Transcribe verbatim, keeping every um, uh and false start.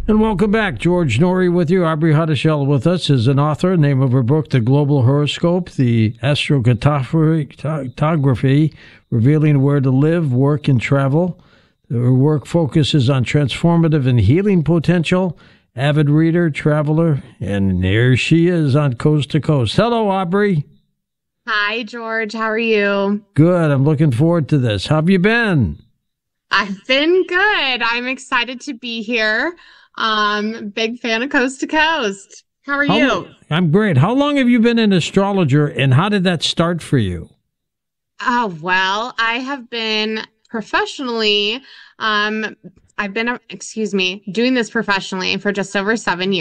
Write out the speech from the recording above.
And welcome back. George Noory with you. Aubrey Hadashell with us is an author. Name of her book, The Global Horoscope, the Astrocartography, revealing where to live, work, and travel. Her work focuses on transformative and healing potential. Avid reader, traveler, and there she is on Coast to Coast. Hello, Aubrey. Hi, George. How are you? Good. I'm looking forward to this. How have you been? I've been good. I'm excited to be here. Um, big fan of Coast to Coast. How are How, you? I'm great. How long have you been an astrologer, and how did that start for you? Oh, well, I have been professionally, um, I've been, excuse me, doing this professionally for just over seven years.